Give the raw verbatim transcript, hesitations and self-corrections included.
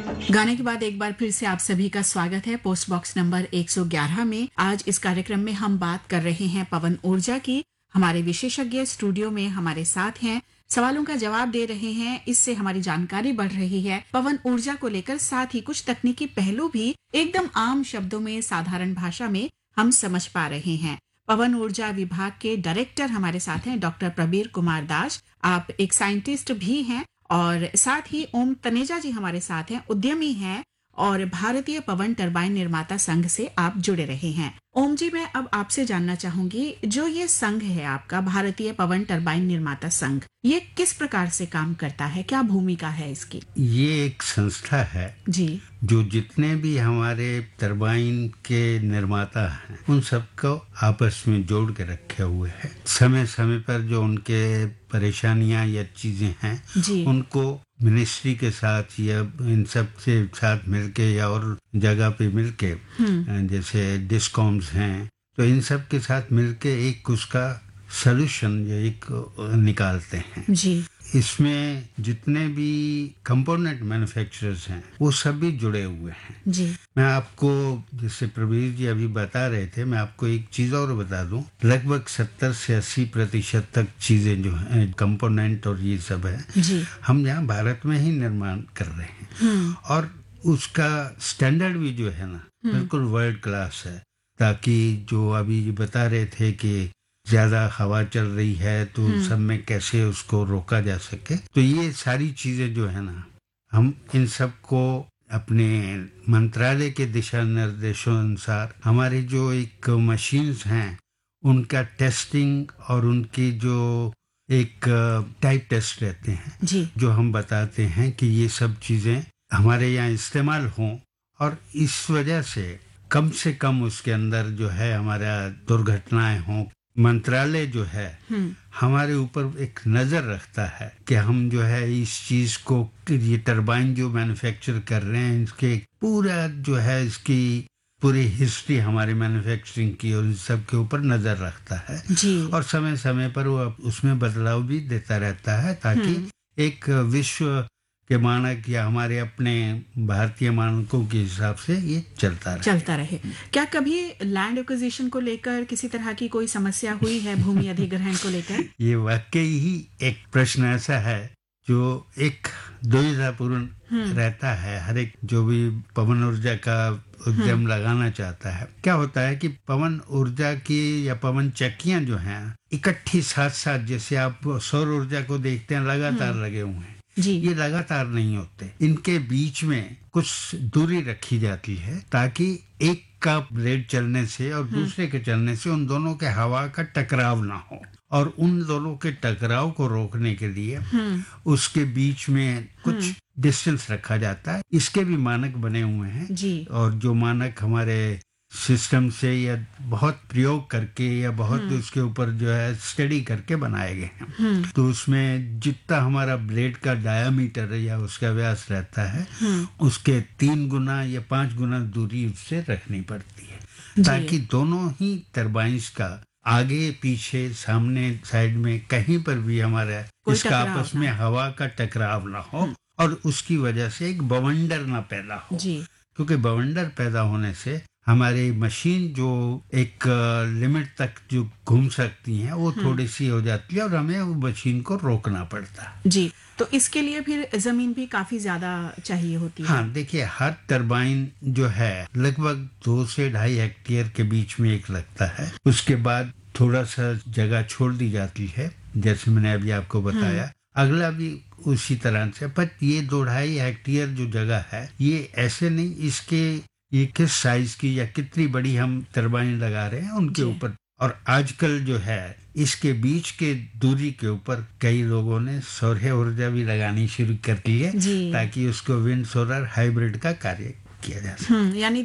गाने के बाद एक बार फिर से आप सभी का स्वागत है पोस्ट बॉक्स नंबर एक सौ ग्यारह में। आज इस कार्यक्रम में हम बात कर रहे हैं पवन ऊर्जा की। हमारे विशेषज्ञ स्टूडियो में हमारे साथ हैं, सवालों का जवाब दे रहे हैं, इससे हमारी जानकारी बढ़ रही है पवन ऊर्जा को लेकर। साथ ही कुछ तकनीकी पहलू भी एकदम आम शब्दों में, साधारण भाषा में हम समझ पा रहे हैं। पवन ऊर्जा विभाग के डायरेक्टर हमारे साथ हैं डॉक्टर प्रबीर कुमार दास। आप एक साइंटिस्ट भी हैं और साथ ही ओम तनेजा जी हमारे साथ हैं, उद्यमी हैं और भारतीय पवन टरबाइन निर्माता संघ से आप जुड़े रहे हैं। ओम जी, मैं अब आपसे जानना चाहूंगी, जो ये संघ है आपका भारतीय पवन टरबाइन निर्माता संघ, ये किस प्रकार से काम करता है, क्या भूमिका है इसकी? ये एक संस्था है जी, जो जितने भी हमारे टरबाइन के निर्माता हैं उन सबको आपस में जोड़ के रखे हुए है। समय समय पर जो उनके परेशानियां या चीजें हैं जी, उनको मिनिस्ट्री के साथ या इन सब से साथ मिलके या और जगह पे मिलके, जैसे डिस्कॉम्स हैं, तो इन सब के साथ मिलके एक उसका सॉल्यूशन या एक निकालते हैं। जी, इसमें जितने भी कंपोनेंट मैन्युफैक्चरर्स हैं वो सभी जुड़े हुए हैं। जी, मैं आपको, जैसे प्रवीर जी अभी बता रहे थे, मैं आपको एक चीज और बता दूं, लगभग सत्तर से अस्सी प्रतिशत तक चीजें जो हैं कंपोनेंट और ये सब है, जी, हम यहाँ भारत में ही निर्माण कर रहे हैं और उसका स्टैंडर्ड भी जो है ना बिल्कुल वर्ल्ड क्लास है। ताकि जो अभी बता रहे थे कि ज्यादा हवा चल रही है तो सब में कैसे उसको रोका जा सके, तो ये सारी चीजें जो है ना, हम इन सब को अपने मंत्रालय के दिशा निर्देशों अनुसार हमारे जो एक मशीन्स हैं उनका टेस्टिंग और उनकी जो एक टाइप टेस्ट रहते हैं, जी, जो हम बताते हैं कि ये सब चीजें हमारे यहाँ इस्तेमाल हों और इस वजह से कम से कम उसके अंदर जो है हमारा दुर्घटनाएं हों। मंत्रालय जो है हमारे ऊपर एक नजर रखता है कि हम जो है इस चीज को, ये टरबाइन जो मैन्युफैक्चर कर रहे हैं, इसके पूरा जो है इसकी पूरी हिस्ट्री हमारे मैन्युफैक्चरिंग की और इस सब के ऊपर नजर रखता है जी, और समय समय पर वो उसमें बदलाव भी देता रहता है ताकि एक विश्व के मानक या हमारे अपने भारतीय मानकों के हिसाब से ये चलता रहे चलता रहे। क्या कभी लैंड एक्विजिशन को लेकर किसी तरह की कोई समस्या हुई है, भूमि अधिग्रहण को लेकर? ये वाकई ही एक प्रश्न ऐसा है जो एक दुविधापूर्ण रहता है हर एक जो भी पवन ऊर्जा का उद्यम लगाना चाहता है। क्या होता है कि पवन ऊर्जा की या पवन चक्कियां जो हैं इकट्ठी साथ साथ, जैसे आप सौर ऊर्जा को देखते हैं लगातार लगे हुए हैं, जी, ये लगातार नहीं होते। इनके बीच में कुछ दूरी रखी जाती है ताकि एक का ब्लेड चलने से और दूसरे के चलने से उन दोनों के हवा का टकराव ना हो, और उन दोनों के टकराव को रोकने के लिए उसके बीच में कुछ डिस्टेंस रखा जाता है। इसके भी मानक बने हुए हैं जी, और जो मानक हमारे सिस्टम से या बहुत प्रयोग करके या बहुत उसके ऊपर जो है स्टडी करके बनाए गए हैं। तो उसमें जितना हमारा ब्लेड का डायामीटर या उसका व्यास रहता है उसके तीन गुना या पांच गुना दूरी उससे रखनी पड़ती है ताकि दोनों ही टरबाइन्स का आगे पीछे सामने साइड में कहीं पर भी हमारा इसका आपस में हवा का टकराव ना हो और उसकी वजह से एक बवंडर ना पैदा हो। जी, क्योंकि बवंडर पैदा होने से हमारी मशीन जो एक लिमिट तक जो घूम सकती हैं वो थोड़ी सी हो जाती है और हमें वो मशीन को रोकना पड़ता है। जी, तो इसके लिए फिर जमीन भी काफी ज्यादा चाहिए होती है। हाँ, देखिए हर टरबाइन जो है लगभग दो से ढाई हेक्टेयर के बीच में एक लगता है। उसके बाद थोड़ा सा जगह छोड़ दी जाती है, जैसे मैंने अभी आपको बताया। अगला भी उसी तरह से, पर ये दो ढाई हेक्टेयर जो जगह है ये ऐसे नहीं, इसके ये किस साइज की या कितनी बड़ी हम टरबाइन लगा रहे हैं उनके ऊपर, और आजकल जो है इसके बीच के दूरी के ऊपर कई लोगों ने सौर ऊर्जा भी लगानी शुरू कर दी है ताकि उसको विंड सोलर हाइब्रिड का कार्य किया जा सके। यानी